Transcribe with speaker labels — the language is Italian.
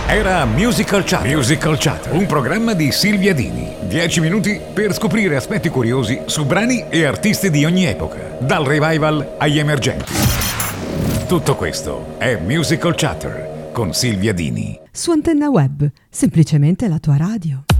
Speaker 1: Era Musical Chatter, un programma di Silvia Dini. 10 minuti per scoprire aspetti curiosi su brani e artisti di ogni epoca, dal revival agli emergenti. Tutto questo è Musical Chatter con Silvia Dini.
Speaker 2: Su Antenna Web, semplicemente la tua radio.